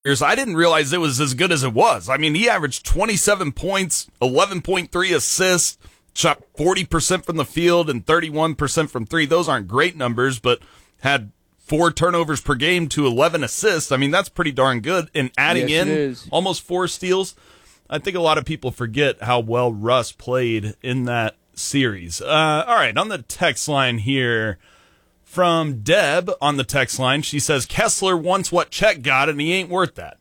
years, I didn't realize it was as good as it was. I mean, he averaged 27 points, 11.3 assists, shot 40% from the field and 31% from three. Those aren't great numbers, but had 4 turnovers per game to 11 assists. I mean, that's pretty darn good. And adding in almost 4 steals, I think a lot of people forget how well Russ played in that series. All right, on the text line here from Deb on the text line, she says, Kessler wants what Chet got, and he ain't worth that.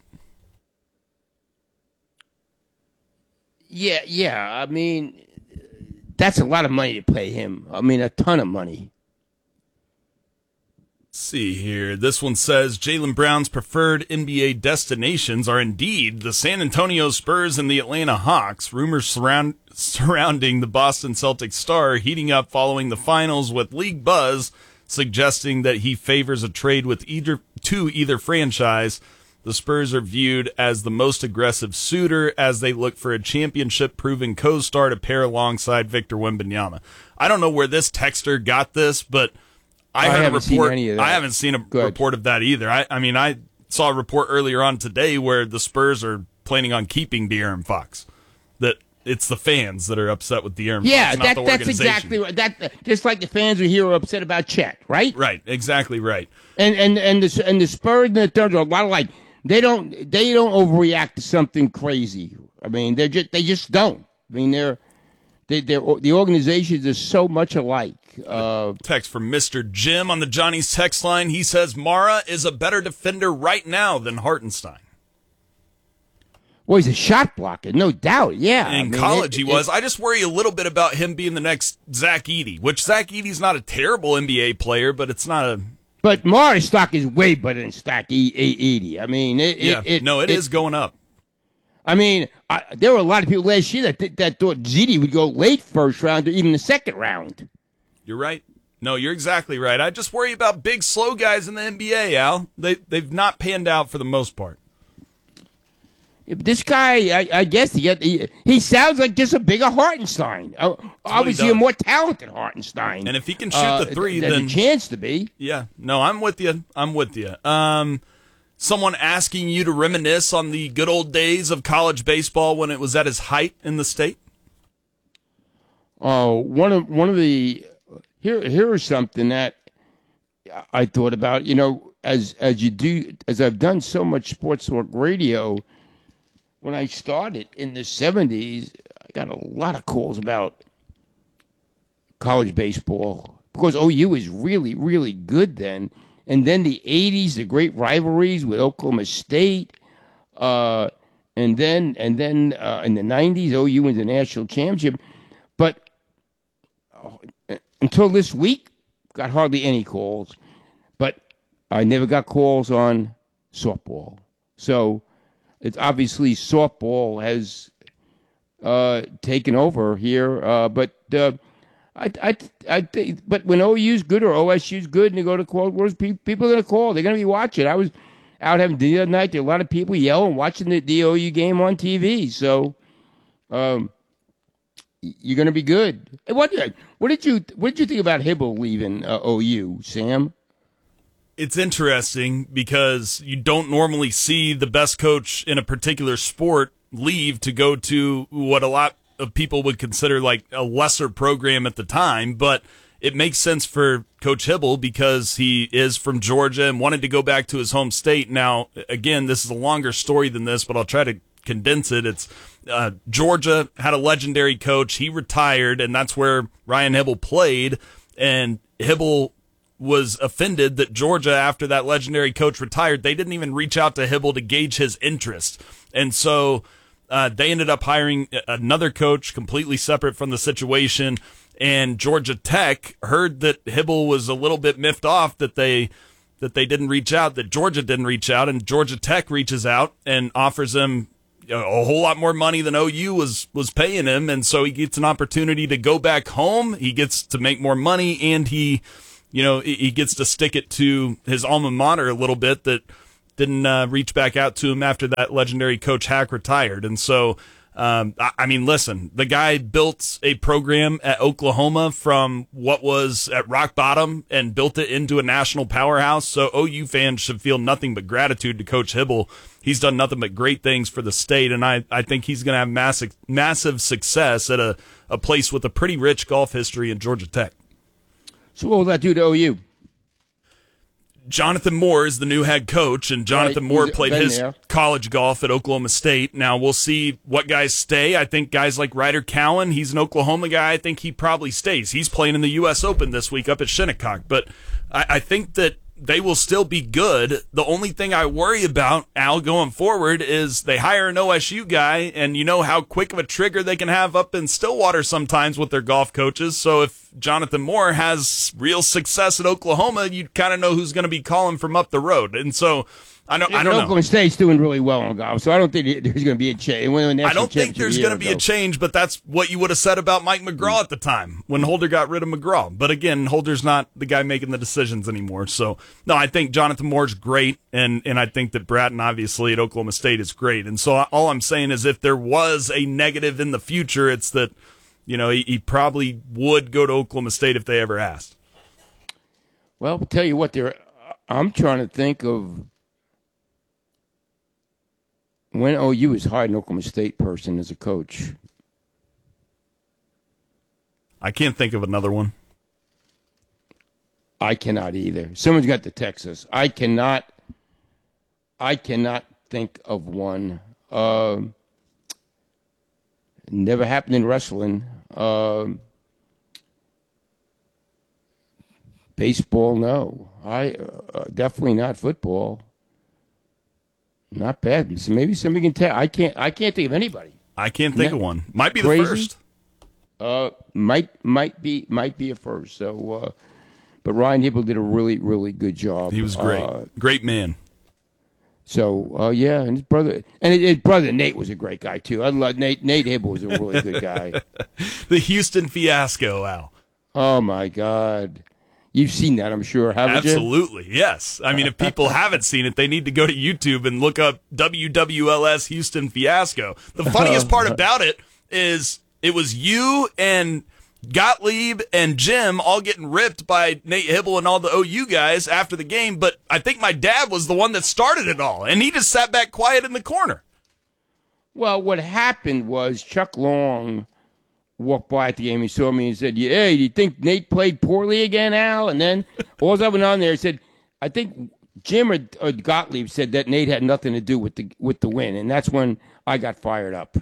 Yeah. I mean, that's a lot of money to pay him. I mean, a ton of money. Let's see here. This one says, Jaylen Brown's preferred NBA destinations are indeed the San Antonio Spurs and the Atlanta Hawks. Rumors surrounding the Boston Celtics star heating up following the finals, with league buzz suggesting that he favors a trade with either franchise. The Spurs are viewed as the most aggressive suitor as they look for a championship-proven co-star to pair alongside Victor Wembanyama. I don't know where this texter got this, but I heard a report. I haven't seen a report of that either. I mean, I saw a report earlier on today where the Spurs are planning on keeping De'Aaron Fox. That it's the fans that are upset with De'Aaron Fox, not the organization. That's exactly right. That just like the fans were here upset about Chet, right? Right, exactly right. And the Spurs and the Thunder are a lot like they don't overreact to something crazy. I mean, they just don't. I mean, the organizations are so much alike. Text from Mr. Jim on the Johnny's text line. He says Mara is a better defender right now than Hartenstein. Well, he's a shot blocker, no doubt. Yeah, in college he was. I just worry a little bit about him being the next Zach Edey, which Zach Edey's not a terrible NBA player, but it's not a. But Mara's stock is way better than Zach Edey. I mean, it is going up. I mean, there were a lot of people last year that thought Edey would go late first round or even the second round. You're right. No, you're exactly right. I just worry about big, slow guys in the NBA, Al. They've not panned out for the most part. This guy, I guess, he sounds like just a bigger Hartenstein. Obviously, a more talented Hartenstein. And if he can shoot the three, then a chance to be. Yeah. No, I'm with you. Someone asking you to reminisce on the good old days of college baseball when it was at its height in the state. Oh, one of the here's something that I thought about. You know, as I've done so much sports talk radio. When I started in the 70s, I got a lot of calls about college baseball because OU was really, really good then. And then the 80s, the great rivalries with Oklahoma State. And then in the 90s, OU wins the national championship. But until this week, got hardly any calls. But I never got calls on softball. So it's obviously softball has taken over here, but I think. But when OU's good or OSU's good, and they go to call, people are going to call. They're going to be watching. I was out having dinner the other night. There were a lot of people yelling, watching the OU game on TV. So, you're going to be good. What did you think about Hibble leaving OU, Sam? It's interesting because you don't normally see the best coach in a particular sport leave to go to what a lot of people would consider like a lesser program at the time, but it makes sense for Coach Hibble because he is from Georgia and wanted to go back to his home state. Now, again, this is a longer story than this, but I'll try to condense it. It's Georgia had a legendary coach. He retired, and that's where Ryan Hibble played, and Hibble was offended that Georgia, after that legendary coach retired, they didn't even reach out to Hibble to gauge his interest. And so they ended up hiring another coach completely separate from the situation. And Georgia Tech heard that Hibble was a little bit miffed off that they didn't reach out, that Georgia didn't reach out. And Georgia Tech reaches out and offers him a whole lot more money than OU was paying him. And so he gets an opportunity to go back home. He gets to make more money, and he gets to stick it to his alma mater a little bit that didn't reach back out to him after that legendary Coach Hack retired. And so I mean, listen, the guy built a program at Oklahoma from what was at rock bottom and built it into a national powerhouse. So OU fans should feel nothing but gratitude to Coach Hibble. He's done nothing but great things for the state, and I think he's going to have massive success at a place with a pretty rich golf history in Georgia Tech. So what will that do to OU? Jonathan Moore is the new head coach, and Jonathan Moore played his college golf at Oklahoma State. Now, we'll see what guys stay. I think guys like Ryder Cowan, he's an Oklahoma guy. I think he probably stays. He's playing in the U.S. Open this week up at Shinnecock. But I think that they will still be good. The only thing I worry about, Al, going forward is they hire an OSU guy, and you know how quick of a trigger they can have up in Stillwater sometimes with their golf coaches. So if Jonathan Moore has real success at Oklahoma, you kind of know who's going to be calling from up the road. And so I don't know. Oklahoma State's doing really well in golf, so I don't think there's going to be a change. I don't think there's going to be a change, but that's what you would have said about Mike McGraw at the time when Holder got rid of McGraw. But again, Holder's not the guy making the decisions anymore. So, no, I think Jonathan Moore's great, and I think that Bratton, obviously, at Oklahoma State is great. And so all I'm saying is if there was a negative in the future, it's that, you know, he probably would go to Oklahoma State if they ever asked. Well, I'll tell you what, I'm trying to think of when OU has hired an Oklahoma State person as a coach. I can't think of another one. I cannot either. Someone's got to text us. I cannot think of one. Never happened in wrestling. Baseball, no. I definitely not football. Not bad. So maybe somebody can tell. I can't think of anybody. I can't think of one. Might be the first. Might be a first. So, but Ryan Hibble did a really, really good job. He was great. Great man. So, yeah, and his brother Nate was a great guy too. I love Nate. Nate Hibble was a really good guy. The Houston Fiasco, Al. Oh my God. You've seen that, I'm sure, haven't you? Absolutely, yes. I mean, if people haven't seen it, they need to go to YouTube and look up WWLS Houston Fiasco. The funniest part about it is it was you and Gottlieb and Jim all getting ripped by Nate Hibble and all the OU guys after the game, but I think my dad was the one that started it all, and he just sat back quiet in the corner. Well, what happened was Chuck Long walked by at the game. He saw me and said, "Hey, do you think Nate played poorly again, Al?" And then all that went on there, he said, "I think Jim or Gottlieb said that Nate had nothing to do with the win," and that's when I got fired up.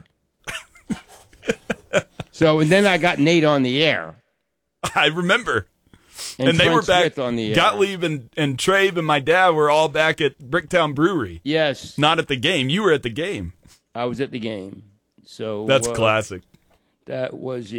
So, and then I got Nate on the air. I remember. And they were back on the air. Gottlieb and Trabe and my dad were all back at Bricktown Brewery. Yes. Not at the game. You were at the game. I was at the game. So that's classic. That was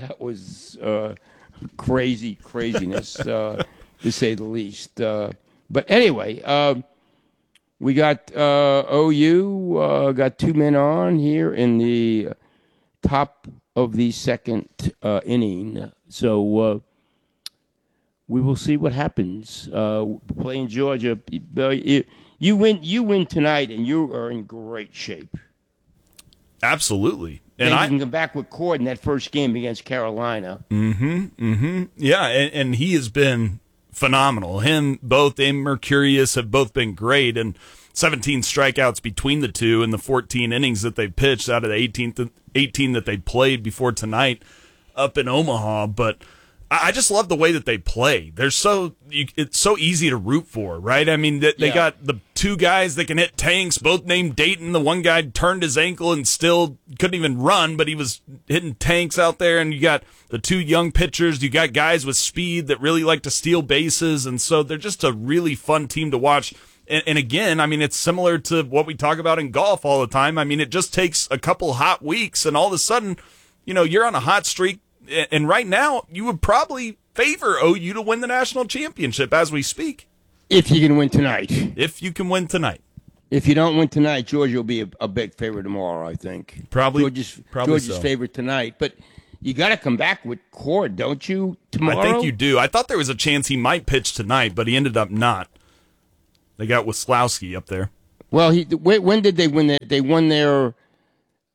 craziness, to say the least. But anyway, we got OU, got two men on here in the top of the second inning. So we will see what happens. Playing Georgia, you win tonight, and you are in great shape. Absolutely. And you can come back with Cord in that first game against Carolina. Yeah, and he has been phenomenal. Him, both, and Mercurius have both been great, and 17 strikeouts between the two in the 14 innings that they pitched out of the 18 that they played before tonight up in Omaha. But I just love the way that they play. It's so easy to root for, right? I mean, they got the two guys that can hit tanks, both named Dayton. The one guy turned his ankle and still couldn't even run, but he was hitting tanks out there. And you got the two young pitchers. You got guys with speed that really like to steal bases. And so they're just a really fun team to watch. And again, I mean, it's similar to what we talk about in golf all the time. I mean, it just takes a couple hot weeks, and all of a sudden, you're on a hot streak. And right now, you would probably favor OU to win the national championship as we speak. If you can win tonight. If you can win tonight. If you don't win tonight, Georgia will be a big favorite tomorrow, I think. Georgia's favorite tonight. But you got to come back with Cord, don't you, tomorrow? I think you do. I thought there was a chance he might pitch tonight, but he ended up not. They got Wisłowski up there. Well, when did they win? They won their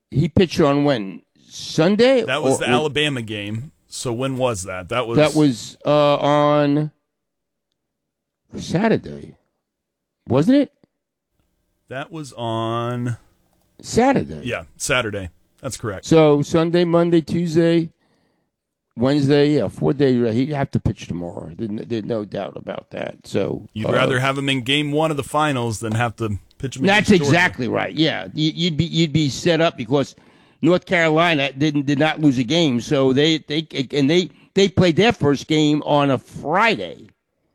He pitched on when? Sunday? That was the Alabama game. So when was that? That was on Saturday, wasn't it? That was on Saturday. Yeah, Saturday. That's correct. So Sunday, Monday, Tuesday, Wednesday, 4 days. He'd have to pitch tomorrow. There's no doubt about that. So you'd rather have him in game one of the finals than have to pitch him. That's exactly right. Yeah, you'd be set up because North Carolina did not lose a game, so they played their first game on a Friday.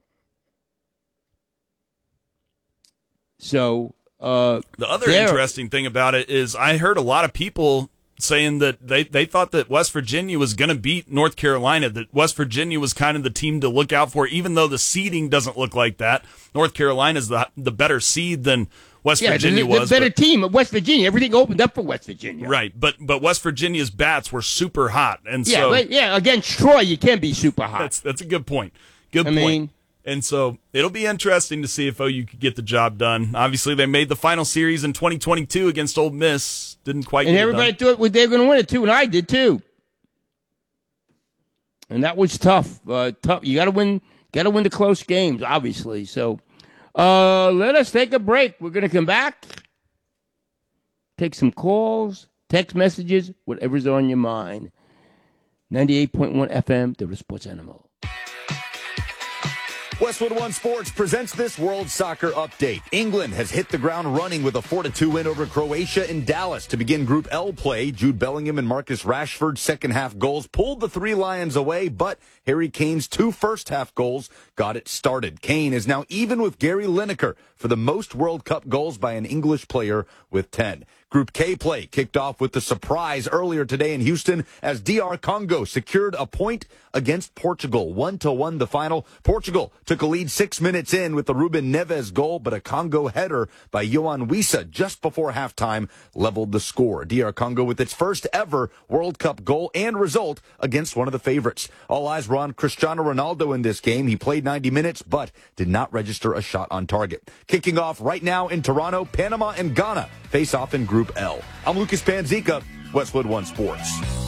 So the other interesting thing about it is I heard a lot of people saying that they thought that West Virginia was going to beat North Carolina, that West Virginia was kind of the team to look out for, even though the seeding doesn't look like that. North Carolina's the better seed than West Virginia was. The better team of West Virginia. Everything opened up for West Virginia. Right, but West Virginia's bats were super hot. And against Troy, you can be super hot. That's a good point. Good point. And so it'll be interesting to see if OU could get the job done. Obviously, they made the final series in 2022 against Ole Miss. Didn't quite get it done. And everybody thought they were going to win it, too, and I did, too. And that was tough. Tough. You got to win the close games, obviously. So let us take a break. We're going to come back, take some calls, text messages, whatever's on your mind. 98.1 FM, The Sports Animal. Westwood One Sports presents this World Soccer Update. England has hit the ground running with a 4-2 win over Croatia in Dallas to begin Group L play. Jude Bellingham and Marcus Rashford's second-half goals pulled the Three Lions away, but Harry Kane's 2 first-half goals got it started. Kane is now even with Gary Lineker for the most World Cup goals by an English player with 10. Group K play kicked off with the surprise earlier today in Houston as DR Congo secured a point against Portugal. 1-1 the final. Portugal took a lead 6 minutes in with the Ruben Neves goal, but a Congo header by Yohan Wissa just before halftime leveled the score. DR Congo with its first ever World Cup goal and result against one of the favorites. All eyes were on Cristiano Ronaldo in this game. He played 90 minutes, but did not register a shot on target. Kicking off right now in Toronto, Panama and Ghana face off in Group L. I'm Lucas Panzica, Westwood One Sports.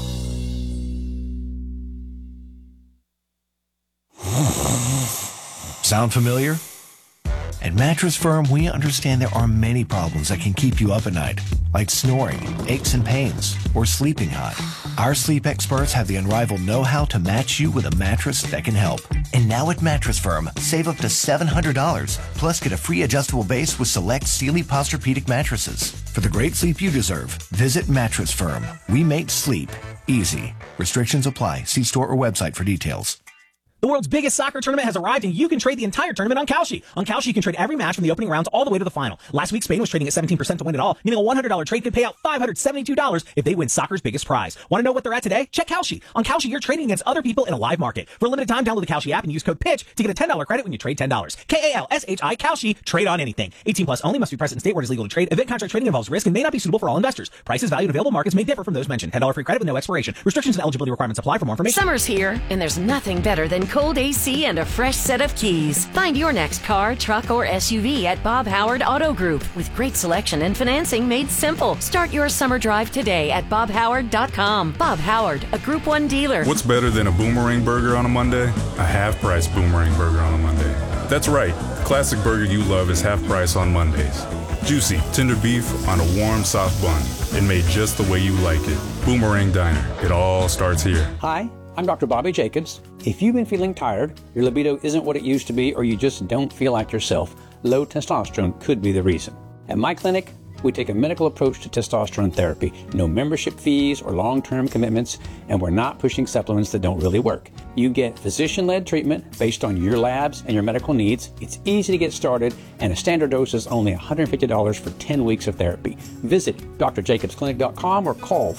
Sound familiar? At Mattress Firm, we understand there are many problems that can keep you up at night, like snoring, aches and pains, or sleeping hot. Our sleep experts have the unrivaled know-how to match you with a mattress that can help. And now at Mattress Firm, save up to $700, plus get a free adjustable base with select Sealy Posturepedic mattresses. For the great sleep you deserve, visit Mattress Firm. We make sleep easy. Restrictions apply. See store or website for details. The world's biggest soccer tournament has arrived, and you can trade the entire tournament on Kalshi. On Kalshi, you can trade every match from the opening rounds all the way to the final. Last week, Spain was trading at 17% to win it all, meaning a $100 trade could pay out $572 if they win soccer's biggest prize. Want to know what they're at today? Check Kalshi. On Kalshi, you're trading against other people in a live market. For a limited time, download the Kalshi app and use code PITCH to get a $10 credit when you trade $10. Kalshi, Kalshi, trade on anything. 18 plus only, must be present in state where it is legal to trade. Event contract trading involves risk and may not be suitable for all investors. Prices, value, and available markets may differ from those mentioned. $10 free credit with no expiration. Restrictions and eligibility requirements apply. For more information. Summer's here, and there's nothing better than cold AC and a fresh set of keys. Find your next car, truck, or SUV at Bob Howard Auto Group with great selection and financing made simple. Start your summer drive today at bobhoward.com. Bob Howard, a Group 1 dealer. What's better than a Boomerang burger on a Monday? A half-price Boomerang burger on a Monday. That's right. The classic burger you love is half price on Mondays. Juicy, tender beef on a warm, soft bun. And made just the way you like it. Boomerang Diner. It all starts here. Hi, I'm Dr. Bobby Jacobs. If you've been feeling tired, your libido isn't what it used to be, or you just don't feel like yourself, low testosterone could be the reason. At my clinic, we take a medical approach to testosterone therapy. No membership fees or long-term commitments, and we're not pushing supplements that don't really work. You get physician-led treatment based on your labs and your medical needs. It's easy to get started, and a standard dose is only $150 for 10 weeks of therapy. Visit drjacobsclinic.com or call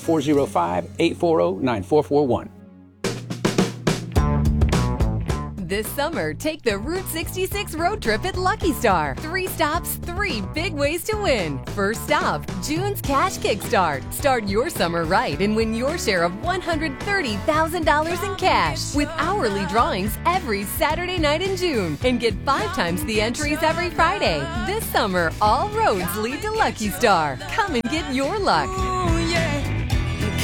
405-840-9441. This summer, take the Route 66 road trip at Lucky Star. 3 stops, 3 big ways to win. First stop, June's Cash Kickstart. Start your summer right and win your share of $130,000 in cash with hourly drawings every Saturday night in June. And get 5 times the entries every Friday. This summer, all roads lead to Lucky Star. Come and get your luck. Ooh, yeah.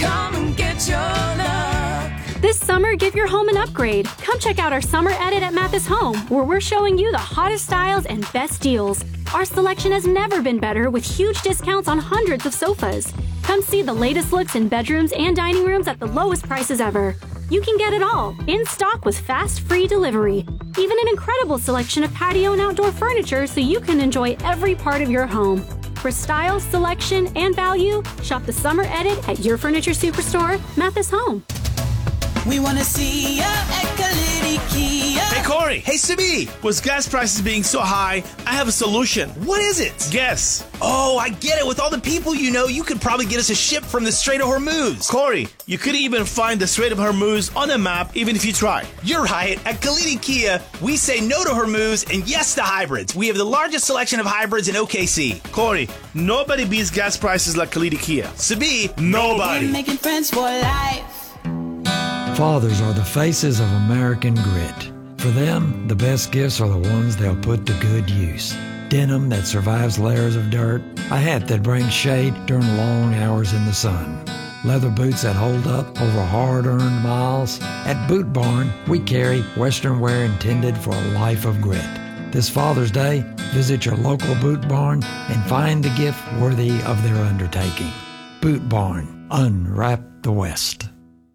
Come and get your luck. This summer, give your home an upgrade. Come check out our summer edit at Mathis Home, where we're showing you the hottest styles and best deals. Our selection has never been better, with huge discounts on hundreds of sofas. Come see the latest looks in bedrooms and dining rooms at the lowest prices ever. You can get it all, in stock with fast, free delivery. Even an incredible selection of patio and outdoor furniture so you can enjoy every part of your home. For style, selection, and value, shop the summer edit at your furniture superstore, Mathis Home. We want to see ya at Kalidi Kia. Hey, Corey. Hey, Sibi. With gas prices being so high, I have a solution. What is it? Guess. Oh, I get it. With all the people you know, you could probably get us a ship from the Strait of Hormuz. Corey, you could even find the Strait of Hormuz on a map, even if you try. You're right. At Kalidi Kia, we say no to Hormuz and yes to hybrids. We have the largest selection of hybrids in OKC. Corey, nobody beats gas prices like Kalidi Kia. Sibi, nobody. We're making friends for life. Fathers are the faces of American grit. For them, the best gifts are the ones they'll put to good use. Denim that survives layers of dirt, a hat that brings shade during long hours in the sun, leather boots that hold up over hard-earned miles. At Boot Barn, we carry Western wear intended for a life of grit. This Father's Day, visit your local Boot Barn and find the gift worthy of their undertaking. Boot Barn, unwrap the West.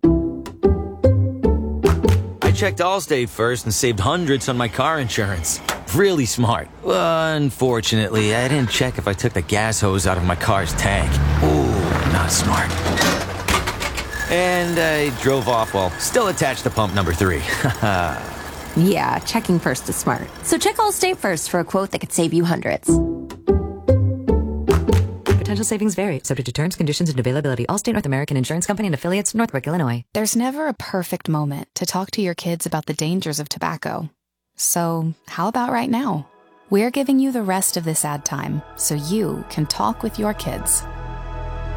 I checked Allstate first and saved hundreds on my car insurance. Really smart. Unfortunately, I didn't check if I took the gas hose out of my car's tank. Ooh, not smart. And I drove off while still attached to pump number 3. Yeah, checking first is smart. So check Allstate first for a quote that could save you hundreds. Potential savings vary, subject to terms, conditions, and availability. Allstate North American Insurance Company and affiliates, Northbrook, Illinois. There's never a perfect moment to talk to your kids about the dangers of tobacco. So how about right now? We're giving you the rest of this ad time so you can talk with your kids.